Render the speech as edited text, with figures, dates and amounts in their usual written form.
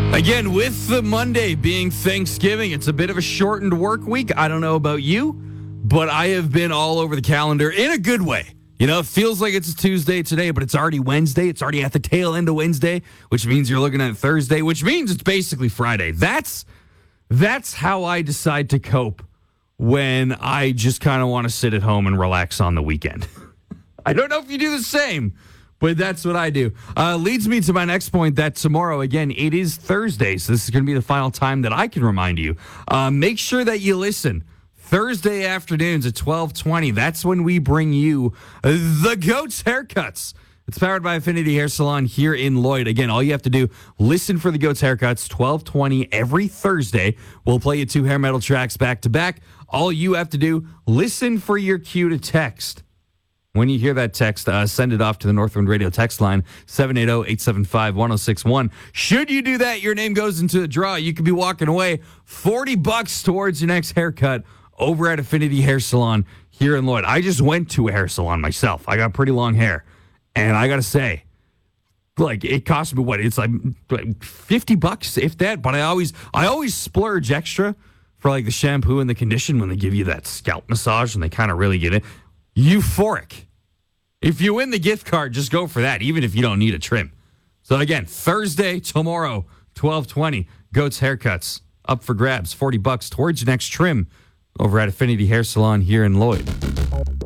Again, with the Monday being Thanksgiving, it's a bit of a shortened work week. I don't know about you, but I have been all over the calendar in a good way. You know, it feels like it's a Tuesday today, but it's already Wednesday. It's already at the tail end of Wednesday, which means you're looking at Thursday, which means it's basically Friday. That's how I decide to cope when I just kind of want to sit at home and relax on the weekend. I don't know if you do the same, but that's what I do. Leads me to my next point that tomorrow, again, it is Thursday, so this is going to be the final time that I can remind you. Make sure that you listen. Thursday afternoons at 12:20, that's when we bring you the Goats Haircuts. It's powered by Affinity Hair Salon here in Lloyd. Again, all you have to do, listen for the Goats Haircuts, 12:20 every Thursday. We'll play you 2 hair metal tracks back to back. All you have to do, listen for your cue to text. When you hear that text, send it off to the Northwind Radio text line, 780-875-1061. Should you do that, your name goes into the draw. You could be walking away $40 towards your next haircut over at Affinity Hair Salon here in Lloyd. I just went to a hair salon myself. I got pretty long hair. And I got to say, like, it cost me what? It's like $50, if that. But I always splurge extra for, like, the shampoo and the condition when they give you that scalp massage and they kind of really get it. Euphoric. If you win the gift card, just go for that, even if you don't need a trim. So, again, Thursday, tomorrow, 12:20, Goats Haircuts, up for grabs, $40 towards your next trim over at Affinity Hair Salon here in Lloyd.